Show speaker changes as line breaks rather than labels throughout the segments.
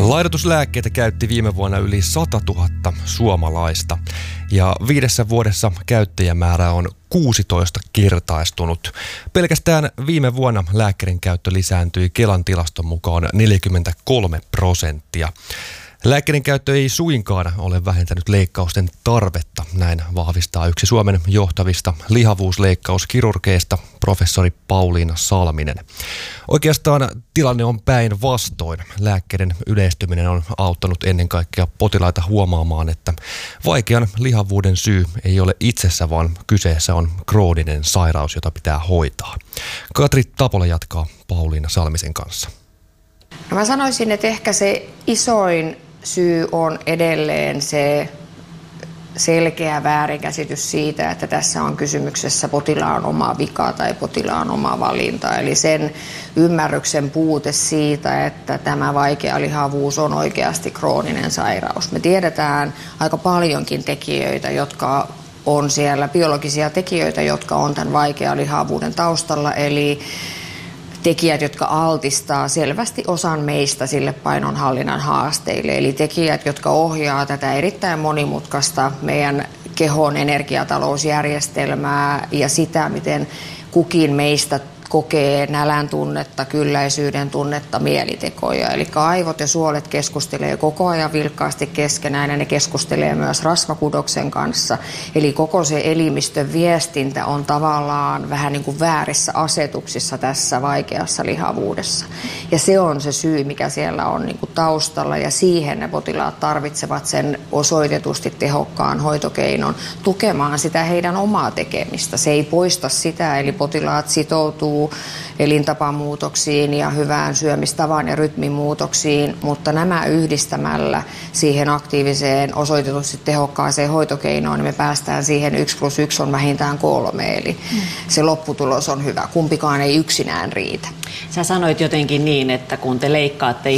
Laihdutuslääkkeitä käytti viime vuonna yli 100 000 suomalaista ja 5 vuodessa käyttäjämäärä on 16-kertaistunut. Pelkästään viime vuonna lääkkeiden käyttö lisääntyi Kelan tilaston mukaan 43%. Lääkkeiden käyttö ei suinkaan ole vähentänyt leikkausten tarvetta, näin vahvistaa yksi Suomen johtavista lihavuusleikkauskirurgeista, professori Pauliina Salminen. Oikeastaan tilanne on päinvastoin. Lääkkeiden yleistyminen on auttanut ennen kaikkea potilaita huomaamaan, että vaikean lihavuuden syy ei ole itsessä, vaan kyseessä on krooninen sairaus, jota pitää hoitaa. Katri Tapola jatkaa Pauliina Salmisen kanssa.
No mä sanoisin, että ehkä se isoin syy on edelleen se selkeä väärinkäsitys siitä, että tässä on kysymyksessä potilaan oma vika tai potilaan oma valinta. Eli sen ymmärryksen puute siitä, että tämä vaikea lihavuus on oikeasti krooninen sairaus. Me tiedetään aika paljonkin tekijöitä, jotka on siellä, biologisia tekijöitä, jotka on tämän vaikean lihavuuden taustalla. Eli tekijät, jotka altistaa selvästi osan meistä sille painonhallinnan haasteille. Eli tekijät, jotka ohjaa tätä erittäin monimutkaista meidän kehon energiatalousjärjestelmää ja sitä, miten kukin meistä kokee nälän tunnetta, kylläisyyden tunnetta, mielitekoja. Eli aivot ja suolet keskustelee koko ajan vilkkaasti keskenään ja ne keskustelee myös rasvakudoksen kanssa. Eli koko se elimistön viestintä on tavallaan vähän niin kuin väärissä asetuksissa tässä vaikeassa lihavuudessa. Ja se on se syy, mikä siellä on niin kuin taustalla ja siihen ne potilaat tarvitsevat sen osoitetusti tehokkaan hoitokeinon tukemaan sitä heidän omaa tekemistä. Se ei poista sitä, eli potilaat sitoutuu elintapamuutoksiin ja hyvään syömistavan ja rytmimuutoksiin, mutta nämä yhdistämällä siihen aktiiviseen osoitetusti tehokkaaseen hoitokeinoon, niin me päästään siihen 1+1 on vähintään 3, eli se lopputulos on hyvä. Kumpikaan ei yksinään riitä.
Sä sanoit jotenkin niin, että kun te leikkaatte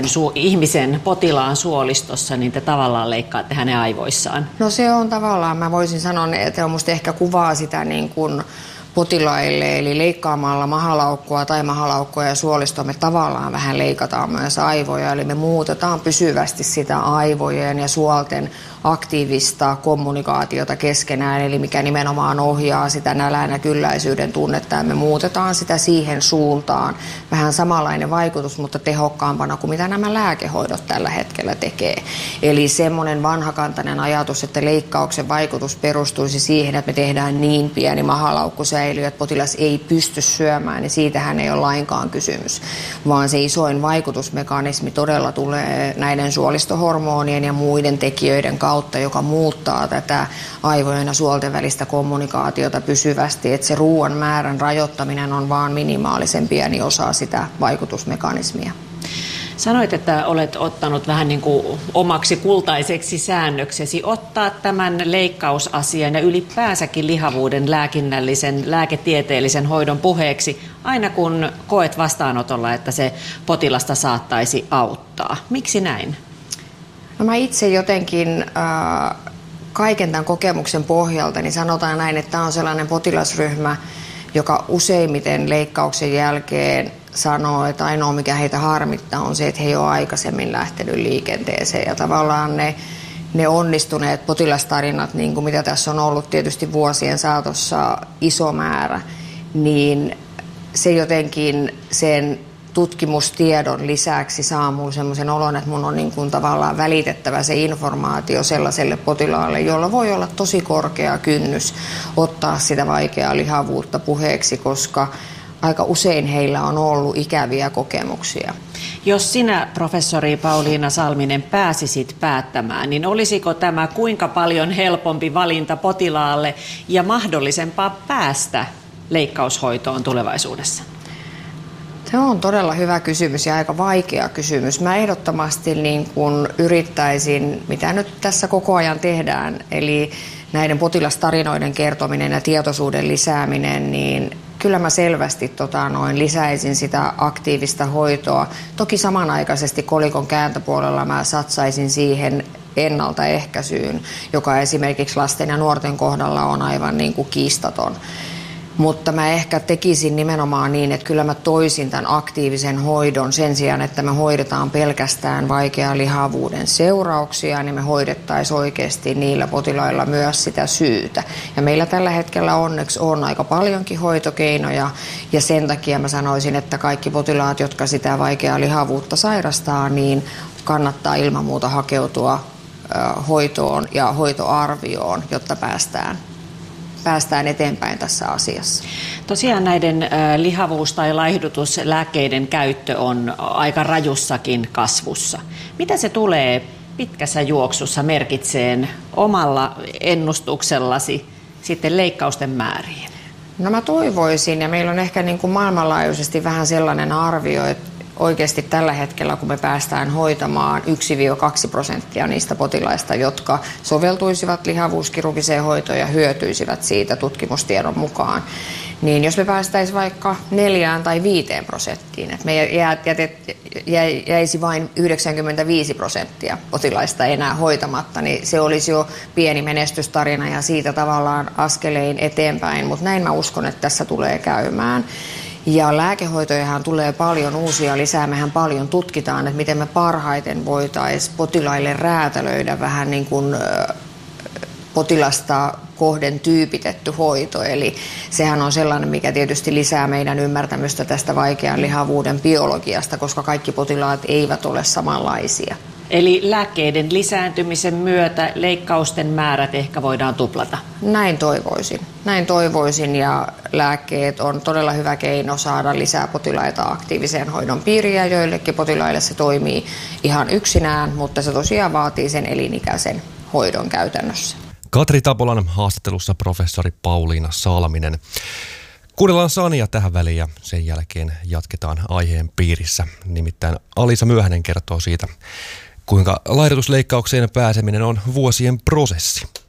ihmisen potilaan suolistossa, niin te tavallaan leikkaatte hänen aivoissaan.
No se on tavallaan, mä voisin sanoa, että on musta ehkä kuvaa sitä niin kuin potilaille, eli leikkaamalla mahalaukkua tai mahalaukkoa ja suolistoa me tavallaan vähän leikataan myös aivoja, eli me muutetaan pysyvästi sitä aivojen ja suolten aktiivista kommunikaatiota keskenään, eli mikä nimenomaan ohjaa sitä nälän ja kylläisyyden tunnetta, ja me muutetaan sitä siihen suuntaan. Vähän samanlainen vaikutus, mutta tehokkaampana kuin mitä nämä lääkehoidot tällä hetkellä tekee. Eli semmoinen vanhakantainen ajatus, että leikkauksen vaikutus perustuisi siihen, että me tehdään niin pieni mahalaukku säilyy, että potilas ei pysty syömään, niin siitähän ei ole lainkaan kysymys, vaan se isoin vaikutusmekanismi todella tulee näiden suolistohormonien ja muiden tekijöiden kautta, joka muuttaa tätä aivojen ja suolten välistä kommunikaatiota pysyvästi, että se ruoan määrän rajoittaminen on vaan minimaalisen pieni osa sitä vaikutusmekanismia.
Sanoit, että olet ottanut vähän niin kuin omaksi kultaiseksi säännöksesi ottaa tämän leikkausasian ja ylipäänsäkin lihavuuden lääketieteellisen hoidon puheeksi, aina kun koet vastaanotolla, että se potilasta saattaisi auttaa. Miksi näin?
No mä itse jotenkin kaiken tämän kokemuksen pohjalta niin sanotaan näin, että tämä on sellainen potilasryhmä, joka useimmiten leikkauksen jälkeen sanoo, että ainoa mikä heitä harmittaa on se, että he ei ole aikaisemmin lähtenyt liikenteeseen. Ja tavallaan ne onnistuneet potilastarinat, niin kuin mitä tässä on ollut tietysti vuosien saatossa iso määrä, niin se jotenkin sen tutkimustiedon lisäksi saa minulle semmoisen olon, että mun on niin kuin tavallaan välitettävä se informaatio sellaiselle potilaalle, jolla voi olla tosi korkea kynnys ottaa sitä vaikeaa lihavuutta puheeksi, koska aika usein heillä on ollut ikäviä kokemuksia.
Jos sinä, professori Pauliina Salminen, pääsisit päättämään, niin olisiko tämä kuinka paljon helpompi valinta potilaalle ja mahdollisempaa päästä leikkaushoitoon tulevaisuudessa?
Se on todella hyvä kysymys ja aika vaikea kysymys. Mä ehdottomasti niin kun yrittäisin, mitä nyt tässä koko ajan tehdään, eli näiden potilastarinoiden kertominen ja tietoisuuden lisääminen, niin kyllä mä selvästi lisäisin sitä aktiivista hoitoa. Toki samanaikaisesti kolikon kääntöpuolella mä satsaisin siihen ennaltaehkäisyyn, joka esimerkiksi lasten ja nuorten kohdalla on aivan niin kuin kiistaton. Mutta mä ehkä tekisin nimenomaan niin, että kyllä mä toisin tämän aktiivisen hoidon sen sijaan, että me hoidetaan pelkästään vaikean lihavuuden seurauksia, niin me hoidettaisiin oikeasti niillä potilailla myös sitä syytä. Ja meillä tällä hetkellä onneksi on aika paljonkin hoitokeinoja ja sen takia mä sanoisin, että kaikki potilaat, jotka sitä vaikeaa lihavuutta sairastaa, niin kannattaa ilman muuta hakeutua hoitoon ja hoitoarvioon, jotta päästään eteenpäin tässä asiassa.
Tosiaan näiden lihavuus- tai laihdutuslääkkeiden käyttö on aika rajussakin kasvussa. Mitä se tulee pitkässä juoksussa merkitseen omalla ennustuksellasi sitten leikkausten määriin?
No mä toivoisin, ja meillä on ehkä niin kuin maailmanlaajuisesti vähän sellainen arvio, että oikeasti tällä hetkellä, kun me päästään hoitamaan 1-2% niistä potilaista, jotka soveltuisivat lihavuuskirurgiseen hoitoon ja hyötyisivät siitä tutkimustiedon mukaan, niin jos me päästäisiin vaikka 4 tai 5%, että me jäisi vain 95% potilaista enää hoitamatta, niin se olisi jo pieni menestystarina ja siitä tavallaan askelein eteenpäin, mutta näin mä uskon, että tässä tulee käymään. Ja lääkehoitojahan tulee paljon uusia lisää. Mehän paljon tutkitaan, että miten me parhaiten voitaisiin potilaille räätälöidä vähän niin kuin potilasta kohden tyypitetty hoito. Eli sehän on sellainen, mikä tietysti lisää meidän ymmärtämystä tästä vaikean lihavuuden biologiasta, koska kaikki potilaat eivät ole samanlaisia.
Eli lääkkeiden lisääntymisen myötä leikkausten määrät ehkä voidaan tuplata? Näin toivoisin ja lääkkeet on todella hyvä keino saada lisää potilaita aktiiviseen hoidon piiriin ja joillekin potilaille se toimii ihan yksinään, mutta se tosiaan vaatii sen elinikäisen hoidon käytännössä.
Katri Tapolan haastattelussa professori Pauliina Salminen. Kuunnellaan Sania tähän väliin ja sen jälkeen jatketaan aiheen piirissä. Nimittäin Alisa Myöhänen kertoo siitä, kuinka laihdutusleikkaukseen pääseminen on vuosien prosessi.